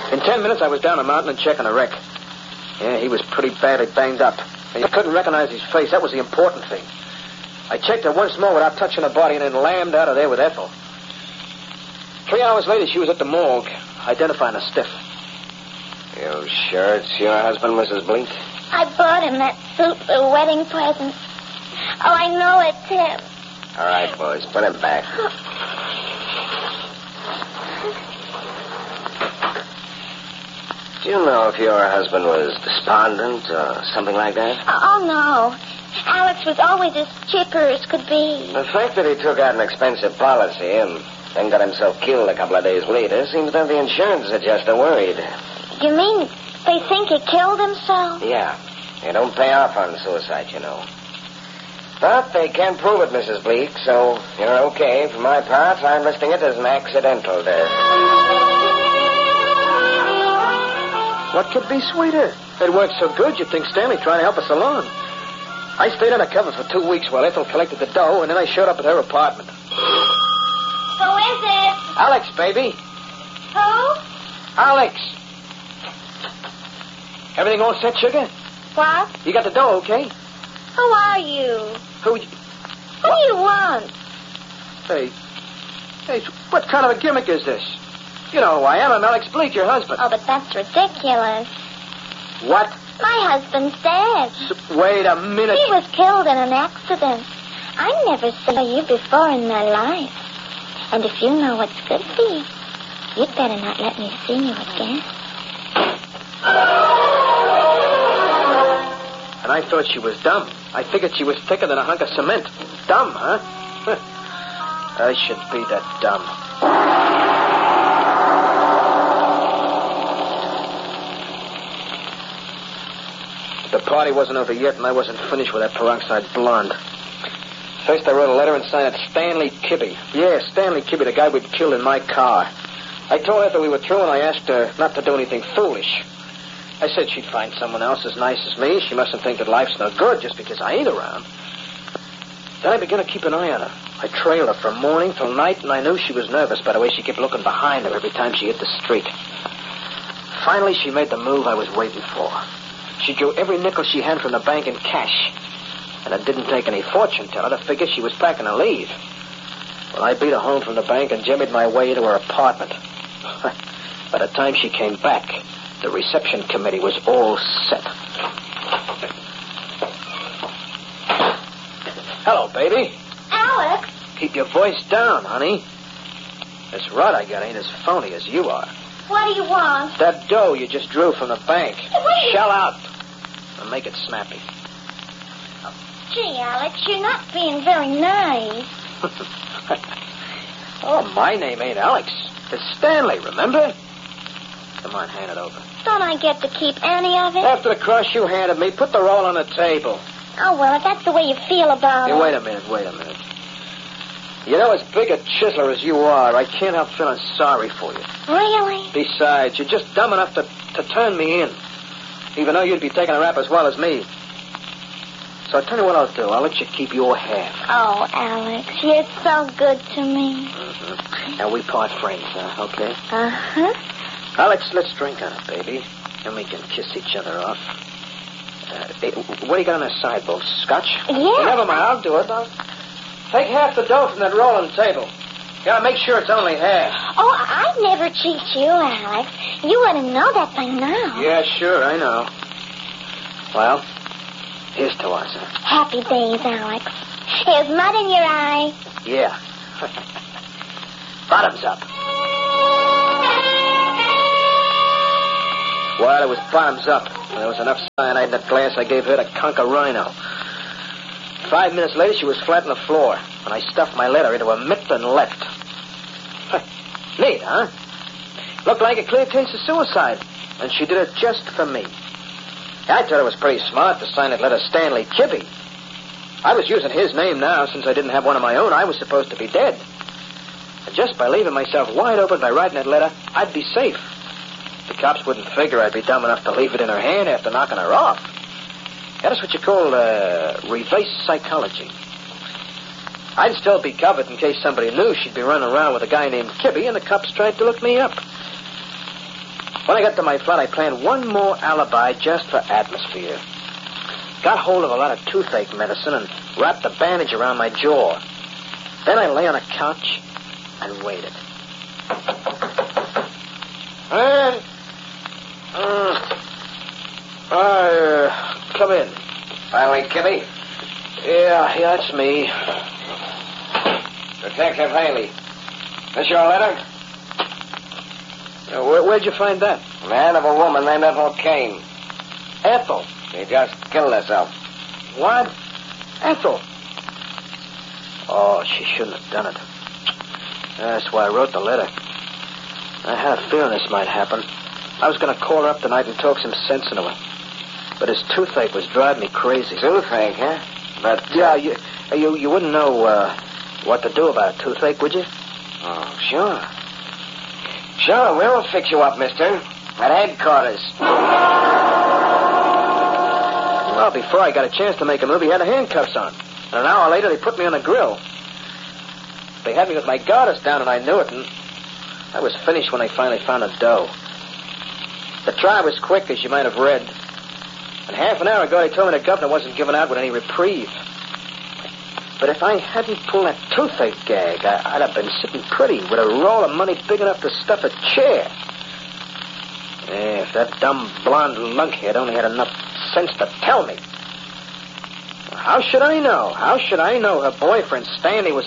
In 10 minutes, I was down a mountain and checking the wreck. Yeah, he was pretty badly banged up. And you couldn't recognize his face. That was the important thing. I checked her once more without touching her body and then lammed out of there with Ethel. 3 hours later, she was at the morgue, identifying a stiff. You sure it's your husband, Mrs. Bleak? I bought him that suit for a wedding present. Oh, I know it's him. All right, boys, put him back. Do you know if your husband was despondent or something like that? Oh, no. Alex was always as chipper as could be. The fact that he took out an expensive policy and then got himself killed a couple of days later seems that the insurance adjuster worried. You mean they think he killed himself? Yeah. They don't pay off on suicide, you know. But they can't prove it, Mrs. Bleak, so you're okay. For my part, I'm listing it as an accidental death. What could be sweeter? It worked so good, you'd think Stanley trying to help us along. I stayed undercover for 2 weeks while Ethel collected the dough, and then I showed up at her apartment. Who is it? Alex, baby. Who? Alex. Everything all set, sugar? What? You got the dough, okay? Who are you? Who do you want? Hey, what kind of a gimmick is this? You know who I am. I'm Alex Bleak, your husband. Oh, but that's ridiculous. What? My husband's dead. Wait a minute. He was killed in an accident. I never saw you before in my life. And if you know what's good for you, you'd better not let me see you again. And I thought she was dumb. I figured she was thicker than a hunk of cement. Dumb, huh? I should be that dumb. The party wasn't over yet, and I wasn't finished with that peroxide blonde. First, I wrote a letter and signed it Stanley Kibbe. Yeah, Stanley Kibbe, the guy we'd killed in my car. I told her that we were through, and I asked her not to do anything foolish. I said she'd find someone else as nice as me. She mustn't think that life's no good just because I ain't around. Then I began to keep an eye on her. I trailed her from morning till night, and I knew she was nervous by the way she kept looking behind her every time she hit the street. Finally, she made the move I was waiting for. She drew every nickel she had from the bank in cash. And it didn't take any fortune teller to figure she was packing to leave. Well, I beat her home from the bank and jimmied my way to her apartment. By the time she came back, the reception committee was all set. Hello, baby. Alex? Keep your voice down, honey. This rod I got ain't as phony as you are. What do you want? That dough you just drew from the bank. Wait. Shell out. And make it snappy. Gee, Alex, you're not being very nice. Oh, my name ain't Alex. It's Stanley, remember? Come on, hand it over. Don't I get to keep any of it? After the crush you handed me, put the roll on the table. Oh, well, if that's the way you feel about it. Hey, wait a minute. You know, as big a chiseler as you are, I can't help feeling sorry for you. Really? Besides, you're just dumb enough to turn me in. Even though you'd be taking a rap as well as me. So I'll tell you what I'll do. I'll let you keep your half. Oh, Alex, you're so good to me. Mm-hmm. Now, we part friends, okay? Uh-huh. Alex, let's drink on it, baby. And we can kiss each other off. Hey, what do you got on the sideboard? Scotch? Yeah. Never mind, I'll do it. I'll take half the dough from that rolling table. Gotta make sure it's only half. Oh, I'd never cheat you, Alex. You ought to know that by now. Yeah, sure, I know. Well, here's to us, huh? Happy days, Alex. Here's mud in your eye. Yeah. Bottoms up. Well, it was bottoms up. There was enough cyanide in that glass I gave her to conquer Rhino. 5 minutes later, she was flat on the floor, and I stuffed my letter into a mitt and left. Neat, huh? Looked like a clear case of suicide, and she did it just for me. I thought it was pretty smart to sign that letter Stanley Kibbe. I was using his name now since I didn't have one of my own. I was supposed to be dead. And just by leaving myself wide open by writing that letter, I'd be safe. The cops wouldn't figure I'd be dumb enough to leave it in her hand after knocking her off. That's what you call reverse psychology. I'd still be covered in case somebody knew she'd be running around with a guy named Kibbe and the cops tried to look me up. When I got to my flat, I planned one more alibi just for atmosphere. Got hold of a lot of toothache medicine and wrapped a bandage around my jaw. Then I lay on a couch and waited. Come in. Finally, Kitty? Yeah, that's me. Detective Haley. This your letter? Where'd you find that? Man of a woman named Ethel Kane. Ethel. She just killed herself. What? Ethel. Oh, she shouldn't have done it. That's why I wrote the letter. I had a feeling this might happen. I was going to call her up tonight and talk some sense into her. But his toothache was driving me crazy. Toothache, huh? But... Yeah, you wouldn't know what to do about toothache, would you? Oh, sure. Sure, we'll fix you up, mister. At headquarters. Well, before I got a chance to make a move, he had the handcuffs on. And an hour later, they put me on the grill. They had me with my garters down, and I knew it, and I was finished when they finally found the dough. The trial was quick, as you might have read. And half an hour ago, they told me the governor wasn't giving out with any reprieve. But if I hadn't pulled that toothache gag, I'd have been sitting pretty with a roll of money big enough to stuff a chair. Yeah, if that dumb blonde lunkhead only had enough sense to tell me. How should I know? How should I know her boyfriend, Stanley, was